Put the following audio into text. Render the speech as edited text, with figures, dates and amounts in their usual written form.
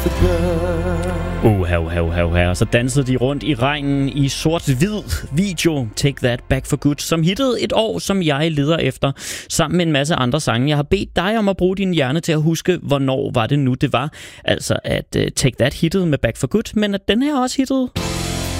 the bird. Og så dansede de rundt i regnen i sort-hvid video Take That Back for Good, som hittede et år, som jeg leder efter, sammen med en masse andre sange. Jeg har bedt dig om at bruge din hjerne til at huske, hvornår var det nu det var. Altså at Take That hittede med Back for Good, men at den her også hittede.